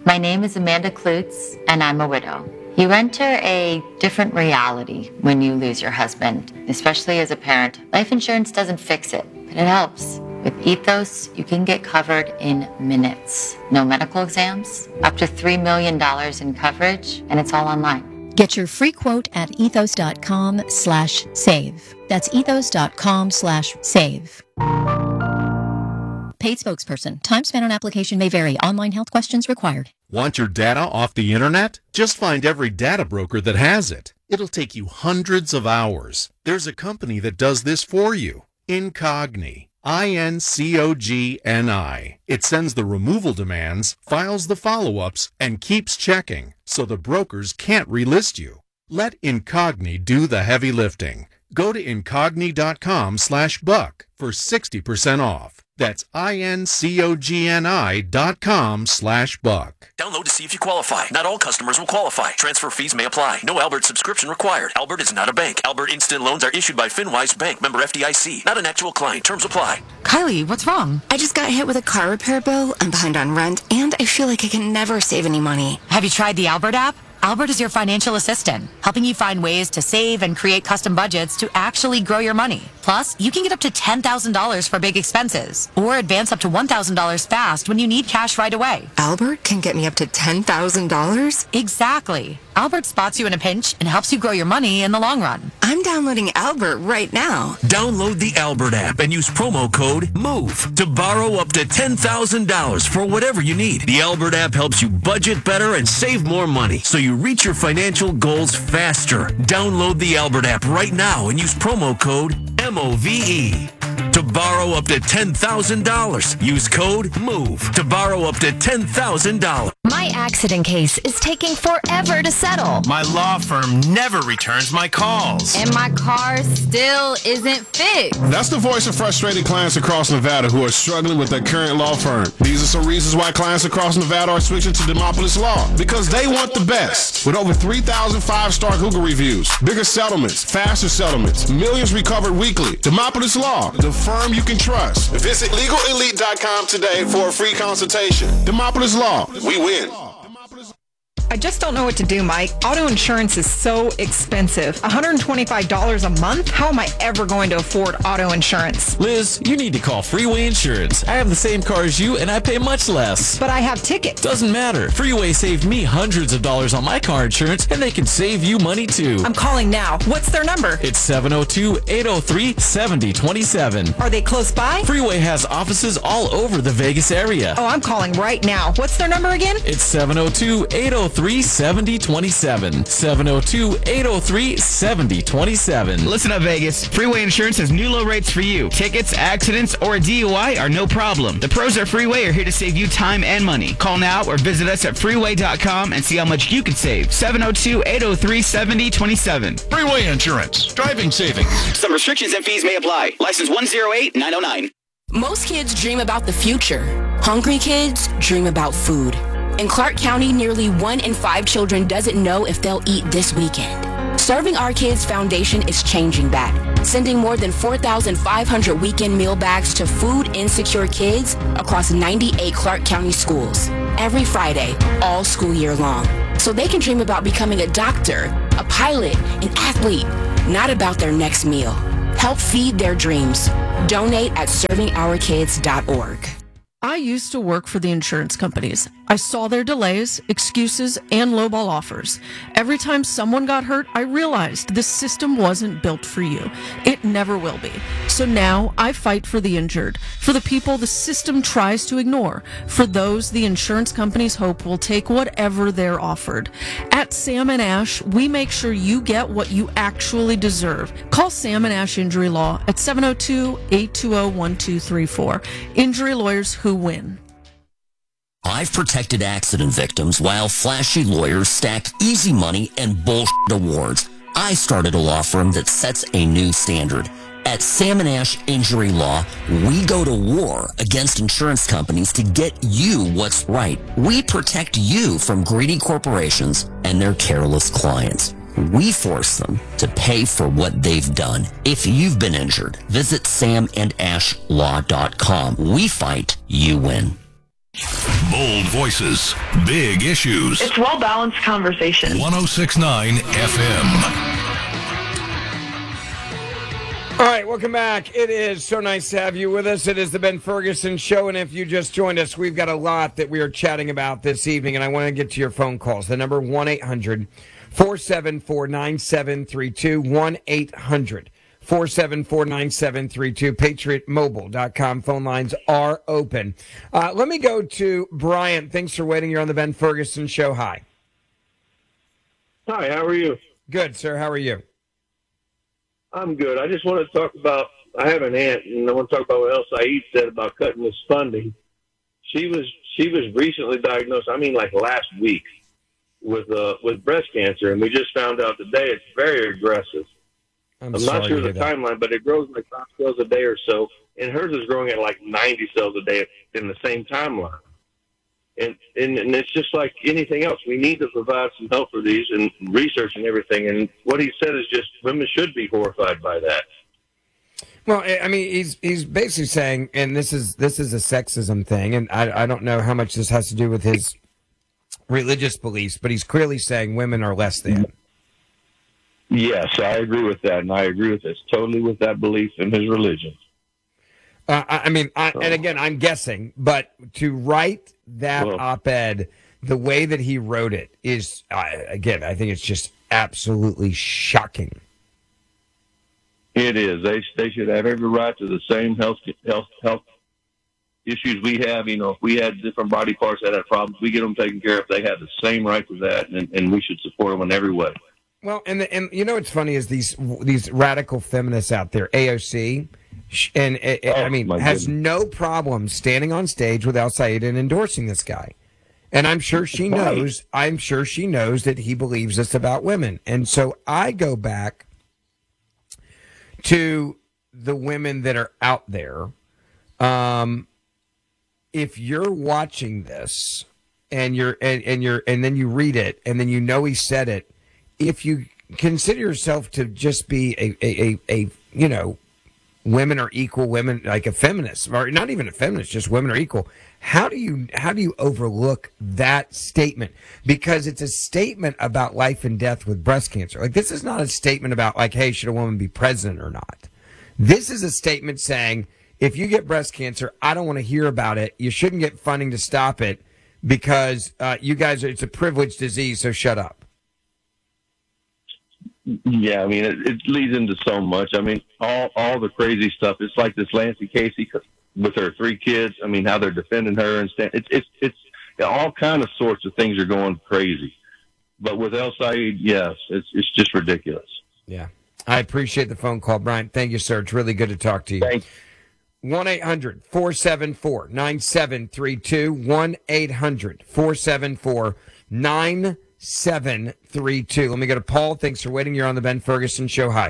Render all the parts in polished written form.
My name is Amanda Klutz, and I'm a widow. You enter a different reality when you lose your husband, especially as a parent. Life insurance doesn't fix it, but it helps. With Ethos, you can get covered in minutes. No medical exams, up to $3 million in coverage, and it's all online. Get your free quote at ethos.com/save. That's ethos.com/save. Paid spokesperson. Time spent on application may vary. Online health questions required. Want your data off the internet? Just find every data broker that has it. It'll take you hundreds of hours. There's a company that does this for you. Incogni. INCOGNI. It sends the removal demands, files the follow-ups, and keeps checking, so the brokers can't relist you. Let Incogni do the heavy lifting. Go to incogni.com/buck for 60% off. That's INCOGNI.com/buck. Download to see if you qualify. Not all customers will qualify. Transfer fees may apply. No Albert subscription required. Albert is not a bank. Albert Instant Loans are issued by FinWise Bank, member FDIC. Not an actual client. Terms apply. Kylie, what's wrong? I just got hit with a car repair bill. I'm behind on rent, and I feel like I can never save any money. Have you tried the Albert app? Albert is your financial assistant, helping you find ways to save and create custom budgets to actually grow your money. Plus, you can get up to $10,000 for big expenses, or advance up to $1,000 fast when you need cash right away. Albert can get me up to $10,000? Exactly. Albert spots you in a pinch and helps you grow your money in the long run. I'm downloading Albert right now. Download the Albert app and use promo code MOVE to borrow up to $10,000 for whatever you need. The Albert app helps you budget better and save more money, so you reach your financial goals faster. Download the Albert app right now and use promo code MOVE to borrow up to $10,000. Use code MOVE to borrow up to $10,000. My accident case is taking forever to settle. My law firm never returns my calls. And my car still isn't fixed. That's the voice of frustrated clients across Nevada who are struggling with their current law firm. These are some reasons why clients across Nevada are switching to Demopolis Law. Because they want the best. With over 3,000 five-star Google reviews, bigger settlements, faster settlements, millions recovered weekly. Demopolis Law, the firm you can trust. Visit LegalElite.com today for a free consultation. Demopolis Law, we win. I just don't know what to do, Mike. Auto insurance is so expensive. $125 a month? How am I ever going to afford auto insurance? Liz, you need to call Freeway Insurance. I have the same car as you, and I pay much less. But I have tickets. Doesn't matter. Freeway saved me hundreds of dollars on my car insurance, and they can save you money, too. I'm calling now. What's their number? It's 702-803-7027. Are they close by? Freeway has offices all over the Vegas area. Oh, I'm calling right now. What's their number again? It's 702-803-7027. 702-803-7027. Listen up, Vegas. Freeway Insurance has new low rates for you. Tickets, accidents, or a DUI are no problem. The pros at Freeway are here to save you time and money. Call now or visit us at freeway.com and see how much you could save. 702-803-7027. Freeway Insurance. Driving savings. Some restrictions and fees may apply. License 108909. Most kids dream about the future. Hungry kids dream about food. In Clark County, nearly 1 in 5 children doesn't know if they'll eat this weekend. Serving Our Kids Foundation is changing that, sending more than 4,500 weekend meal bags to food insecure kids across 98 Clark County schools every Friday, all school year long, so they can dream about becoming a doctor, a pilot, an athlete, not about their next meal. Help feed their dreams. Donate at servingourkids.org. I used to work for the insurance companies. I saw their delays, excuses, and lowball offers. Every time someone got hurt, I realized the system wasn't built for you. It never will be. So now I fight for the injured, for the people the system tries to ignore, for those the insurance companies hope will take whatever they're offered. At Sam & Ash, we make sure you get what you actually deserve. Call Sam & Ash Injury Law at 702-820-1234. Injury lawyers who win. I've protected accident victims while flashy lawyers stacked easy money and bullshit awards. I started a law firm that sets a new standard. At Sam & Ash Injury Law, we go to war against insurance companies to get you what's right. We protect you from greedy corporations and their careless clients. We force them to pay for what they've done. If you've been injured, visit samandashlaw.com. We fight, you win. Bold voices, big issues. It's well-balanced conversation. 106.9 FM. All right, welcome back. It is so nice to have you with us. It is the Ben Ferguson Show, and if you just joined us, we've got a lot that we are chatting about this evening, and I want to get to your phone calls. The number 1-800-474-9732, 1-800-474-9732. PatriotMobile.com. Phone lines are open. Let me go to Brian. Thanks for waiting. You're on the Ben Ferguson Show. Hi. Hi, how are you? Good, sir. How are you? I'm good. I just want to talk about, I have an aunt, and I want to talk about what El Said said about cutting this funding. She was recently diagnosed, like last week, with breast cancer, and we just found out today it's very aggressive. I'm not sure the timeline, but it grows like 5 cells a day or so, and hers is growing at like 90 cells a day in the same timeline. And it's just like anything else. We need to provide some help for these and research and everything. And what he said is just women should be horrified by that. Well, he's basically saying, and this is a sexism thing, and I don't know how much this has to do with his religious beliefs, but he's clearly saying women are less than. Yes, I agree with that, and I agree with this totally with that belief in his religion. And again, I'm guessing, but to write that op-ed the way that he wrote it is, again, I think it's just absolutely shocking. It is. They should have every right to the same health issues we have. If we had different body parts that had problems, we get them taken care of. They have the same right to that, and we should support them in every way. Well, and what's funny is these radical feminists out there, AOC. And has no problem standing on stage with El Said and endorsing this guy. And I'm sure she knows. I'm sure she knows that he believes this about women. And so I go back to the women that are out there. If you're watching this and then you read it and then he said it, if you consider yourself to just be a women are equal, women like a feminist, or not even a feminist, just women are equal. How do you overlook that statement? Because it's a statement about life and death with breast cancer. Like, this is not a statement about like, hey, should a woman be president or not? This is a statement saying, if you get breast cancer, I don't want to hear about it. You shouldn't get funding to stop it because you guys it's a privileged disease. So shut up. Yeah, it leads into so much. All the crazy stuff. It's like this Lancey Casey with her 3 kids. How they're defending her and it's all kind of sorts of things are going crazy. But with El Said, yes, it's just ridiculous. Yeah, I appreciate the phone call, Brian. Thank you, sir. It's really good to talk to you. Thanks. 1-800-474-9732. 1-800-474-9732. 732. Let me go to Paul. Thanks for waiting. You're on the Ben Ferguson Show. Hi.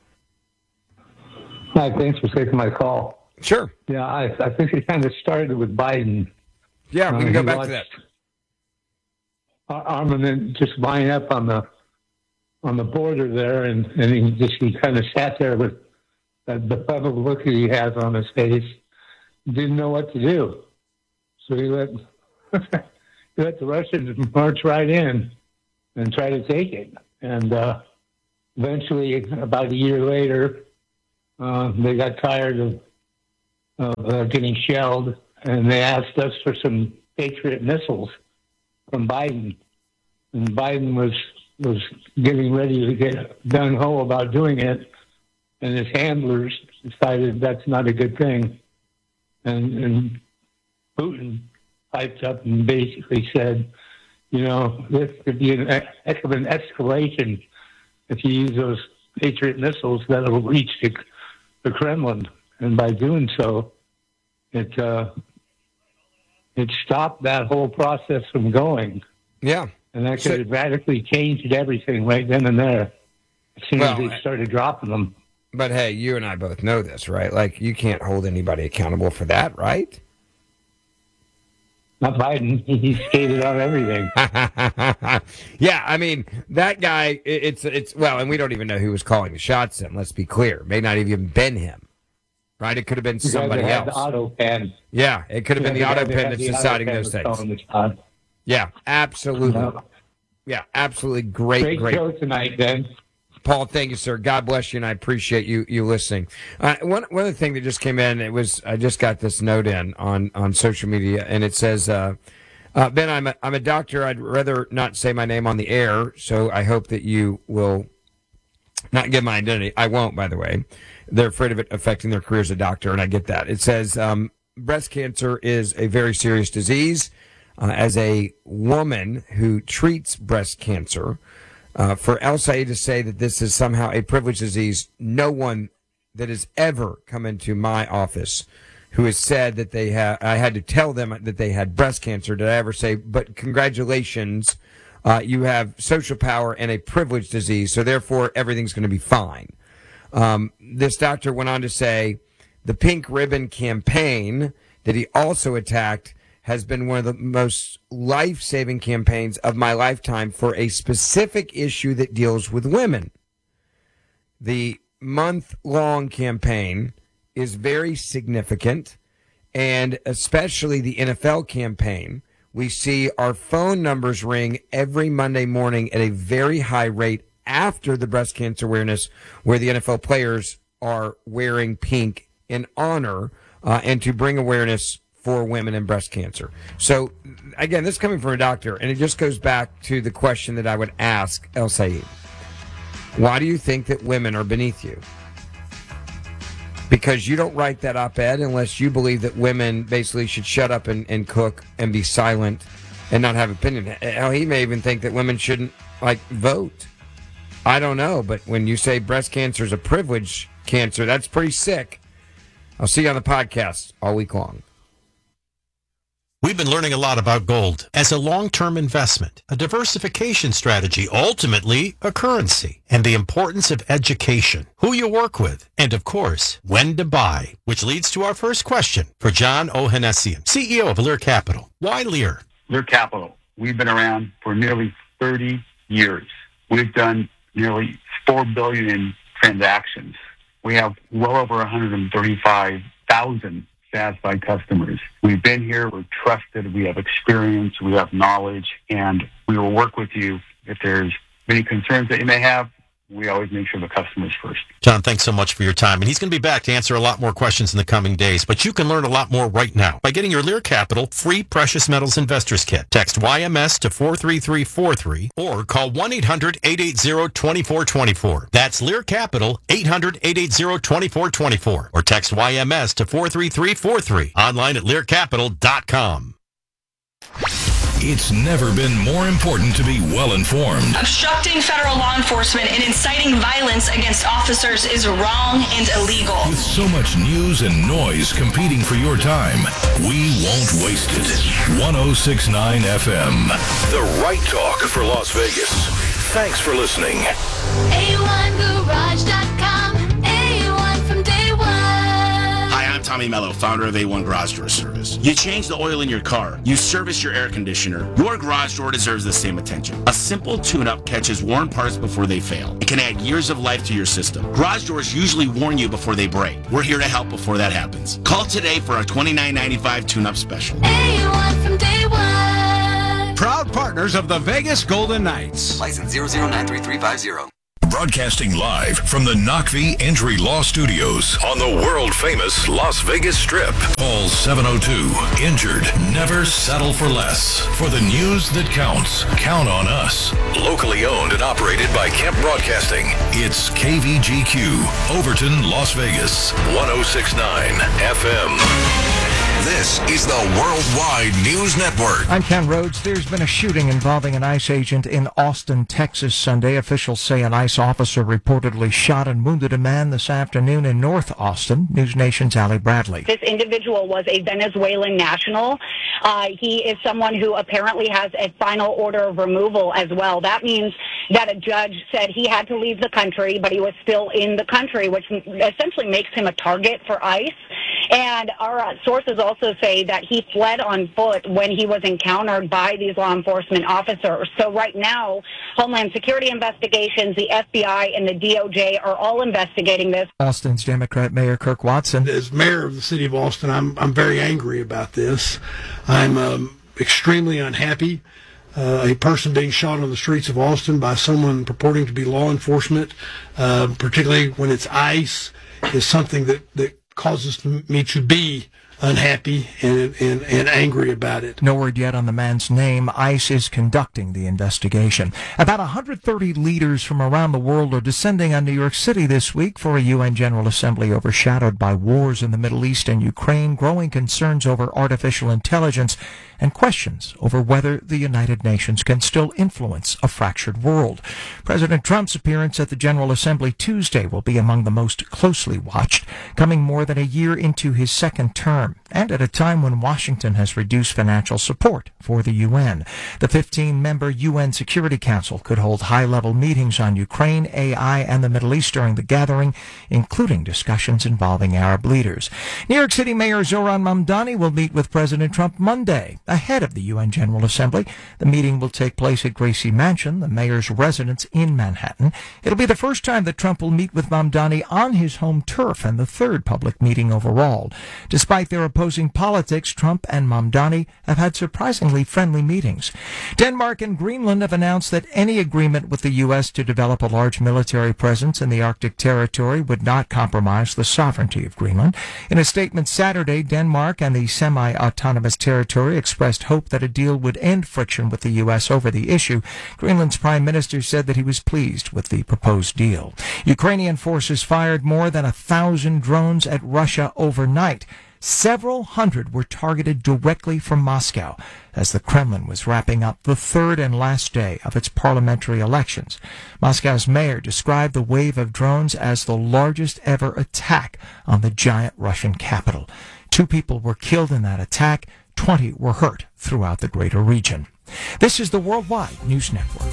Hi, thanks for taking my call. Sure. Yeah, I think it kind of started with Biden. Yeah, we can go back to that. Armament just line up on the border there, and he kind of sat there with the puzzled look that he has on his face. Didn't know what to do, so he let the Russians march right in and try to take it. And eventually, about a year later, they got tired of getting shelled, and they asked us for some Patriot missiles from Biden. And Biden was getting ready to get gung-ho about doing it, and his handlers decided that's not a good thing. And Putin piped up and basically said, this could be an heck of an escalation if you use those Patriot missiles that will reach the Kremlin. And by doing so, it stopped that whole process from going. Yeah. And that could have radically changed everything right then and there as soon as they started dropping them. But hey, you and I both know this, right? Like, you can't hold anybody accountable for that, right? Not Biden. He skated on everything. Yeah, that guy, it's and we don't even know who was calling the shots then, let's be clear. It may not even been him. right? It could have been The guy somebody that had else. the auto pen. Yeah, it could have been the guy auto that pen had that's the auto deciding pen those was things. calling the shots. Yeah, absolutely. Yeah, absolutely great show tonight, Ben. Paul, thank you, sir. God bless you, and I appreciate you listening. One other thing that just came in, I just got this note in on social media, and it says, Ben, I'm a doctor. I'd rather not say my name on the air, so I hope that you will not give my identity. I won't, by the way. They're afraid of it affecting their career as a doctor, and I get that. It says, breast cancer is a very serious disease. As a woman who treats breast cancer, for El Sayed to say that this is somehow a privileged disease, no one that has ever come into my office who has said that I had to tell them that they had breast cancer, did I ever say, but congratulations, you have social power and a privileged disease, so therefore everything's going to be fine. This doctor went on to say the Pink Ribbon campaign that he also attacked has been one of the most life-saving campaigns of my lifetime for a specific issue that deals with women. The month-long campaign is very significant, and especially the NFL campaign. We see our phone numbers ring every Monday morning at a very high rate after the breast cancer awareness, where the NFL players are wearing pink in honor and to bring awareness for women and breast cancer. So, again, this is coming from a doctor, and it just goes back to the question that I would ask El Sayed. Why do you think that women are beneath you? Because you don't write that op-ed unless you believe that women basically should shut up and cook and be silent and not have opinion. Hell, he may even think that women shouldn't, vote. I don't know, but when you say breast cancer is a privilege cancer, that's pretty sick. I'll see you on the podcast all week long. We've been learning a lot about gold as a long-term investment, a diversification strategy, ultimately a currency, and the importance of education, who you work with, and of course, when to buy, which leads to our first question for John Ohanessian, CEO of Lear Capital. Why Lear? Lear Capital. We've been around for nearly 30 years. We've done nearly $4 billion in transactions. We have well over 135,000 satisfied customers. We've been here, we're trusted, we have experience, we have knowledge, and we will work with you if there's any concerns that you may have. We always make sure the customer's first. John, thanks so much for your time. And he's going to be back to answer a lot more questions in the coming days. But you can learn a lot more right now by getting your Lear Capital free Precious Metals Investors Kit. Text YMS to 43343 or call 1-800-880-2424. That's Lear Capital, 800-880-2424. Or text YMS to 43343. Online at learcapital.com. It's never been more important to be well-informed. Obstructing federal law enforcement and inciting violence against officers is wrong and illegal. With so much news and noise competing for your time, we won't waste it. 106.9 FM, the right talk for Las Vegas. Thanks for listening. A1Garage.com, A1 from day one. Hi, I'm Tommy Mello, founder of A1 Garage Door Service. You change the oil in your car. You service your air conditioner. Your garage door deserves the same attention. A simple tune-up catches worn parts before they fail. It can add years of life to your system. Garage doors usually warn you before they break. We're here to help before that happens. Call today for our $29.95 tune-up special. A1 from day one. Proud partners of the Vegas Golden Knights. License 0093350. Broadcasting live from the Knockvie Entry Law Studios on the world-famous Las Vegas Strip. Call 702. Injured. Never settle for less. For the news that counts, count on us. Locally owned and operated by Kemp Broadcasting. It's KVGQ, Overton, Las Vegas, 106.9 FM. This is the Worldwide News Network. I'm Ken Rhodes. There's been a shooting involving an ICE agent in Austin, Texas Sunday. Officials say an ICE officer reportedly shot and wounded a man this afternoon in North Austin. News Nation's Allie Bradley. This individual was a Venezuelan national. He is someone who apparently has a final order of removal as well. That means that a judge said he had to leave the country, but he was still in the country, which essentially makes him a target for ICE. And our sources also say that he fled on foot when he was encountered by these law enforcement officers. So right now, Homeland Security investigations, the FBI, and the DOJ are all investigating this. Austin's Democrat Mayor Kirk Watson. As mayor of the city of Austin, I'm very angry about this. I'm extremely unhappy. A person being shot on the streets of Austin by someone purporting to be law enforcement, particularly when it's ICE, is something that causes me to be unhappy and angry about it. No word yet on the man's name. ICE is conducting the investigation. About 130 leaders from around the world are descending on New York City this week for a UN General Assembly overshadowed by wars in the Middle East and Ukraine, growing concerns over artificial intelligence, and questions over whether the United Nations can still influence a fractured world. President Trump's appearance at the General Assembly Tuesday will be among the most closely watched, coming more than a year into his second term, and at a time when Washington has reduced financial support for the UN. The 15-member UN Security Council could hold high-level meetings on Ukraine, AI, and the Middle East during the gathering, including discussions involving Arab leaders. New York City Mayor Zoran Mamdani will meet with President Trump Monday, ahead of the UN General Assembly. The meeting will take place at Gracie Mansion, the mayor's residence in Manhattan. It'll be the first time that Trump will meet with Mamdani on his home turf and the third public meeting overall. Despite their opposing politics, Trump and Mamdani have had surprisingly friendly meetings. Denmark and Greenland have announced that any agreement with the U.S. to develop a large military presence in the Arctic territory would not compromise the sovereignty of Greenland. In a statement Saturday, Denmark and the semi-autonomous territory expressed hope that a deal would end friction with the U.S. over the issue. Greenland's prime minister said that he was pleased with the proposed deal. Ukrainian forces fired more than 1,000 drones at Russia overnight. Several hundred were targeted directly from Moscow as the Kremlin was wrapping up the third and last day of its parliamentary elections. Moscow's mayor described the wave of drones as the largest ever attack on the giant Russian capital. 2 people were killed in that attack. 20 were hurt throughout the greater region. This is the Worldwide News Network.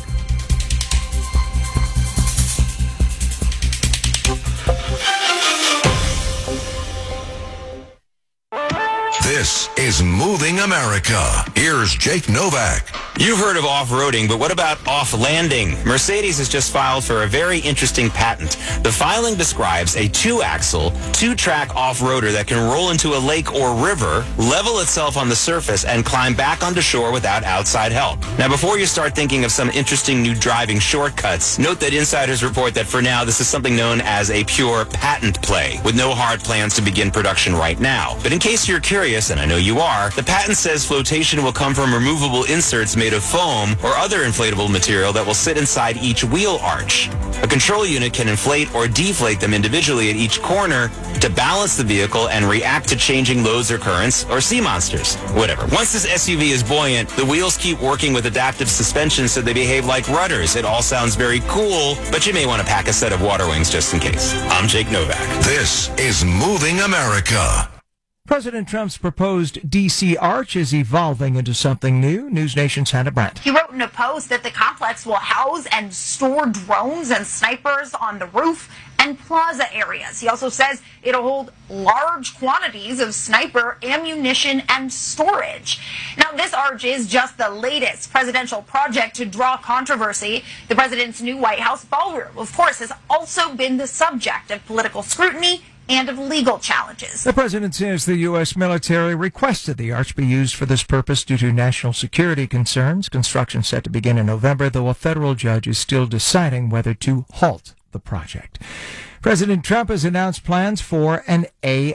This is Moving America. Here's Jake Novak. You've heard of off-roading, but what about off-landing? Mercedes has just filed for a very interesting patent. The filing describes a 2-axle, 2-track off-roader that can roll into a lake or river, level itself on the surface, and climb back onto shore without outside help. Now, before you start thinking of some interesting new driving shortcuts, note that insiders report that for now, this is something known as a pure patent play, with no hard plans to begin production right now. But in case you're curious, and I know you are, the patent says flotation will come from removable inserts made of foam or other inflatable material that will sit inside each wheel arch. A control unit can inflate or deflate them individually at each corner to balance the vehicle and react to changing loads or currents or sea monsters. Whatever. Once this SUV is buoyant, the wheels keep working with adaptive suspension so they behave like rudders. It all sounds very cool, but you may want to pack a set of water wings just in case. I'm Jake Novak. This is Moving America. President Trump's proposed D.C. Arch is evolving into something new. News Nation's Hannah Brandt. He wrote in a post that the complex will house and store drones and snipers on the roof and plaza areas. He also says it'll hold large quantities of sniper ammunition and storage. Now, this Arch is just the latest presidential project to draw controversy. The president's new White House ballroom, of course, has also been the subject of political scrutiny and of legal challenges. The president says the U.S. military requested the arch be used for this purpose due to national security concerns. Construction set to begin in November, though a federal judge is still deciding whether to halt the project. President Trump has announced plans for an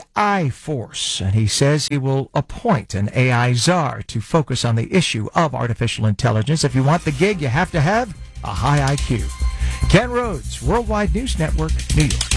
AI force, and he says he will appoint an AI czar to focus on the issue of artificial intelligence. If you want the gig, you have to have a high IQ. Ken Rhodes, Worldwide News Network, New York.